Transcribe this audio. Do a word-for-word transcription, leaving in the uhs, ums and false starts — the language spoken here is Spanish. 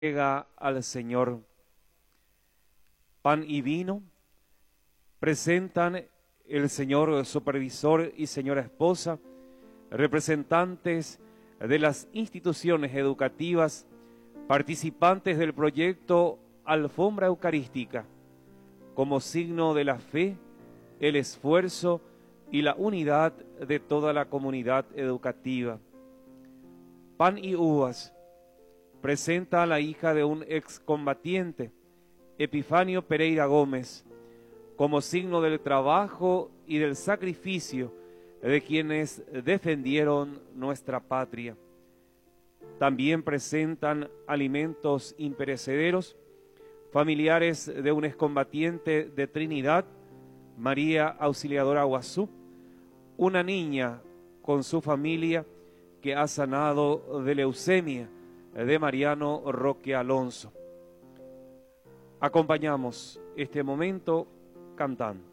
Llega al Señor. Pan y vino presentan el señor supervisor y señora esposa, representantes de las instituciones educativas, participantes del proyecto Alfombra Eucarística, como signo de la fe, el esfuerzo y la unidad de toda la comunidad educativa. Pan y uvas presenta a la hija de un excombatiente, Epifanio Pereira Gómez, como signo del trabajo y del sacrificio de quienes defendieron nuestra patria. También presentan alimentos imperecederos, familiares de un excombatiente de Trinidad, María Auxiliadora Guazú, una niña con su familia que ha sanado de leucemia, de Mariano Roque Alonso. Acompañamos este momento cantando.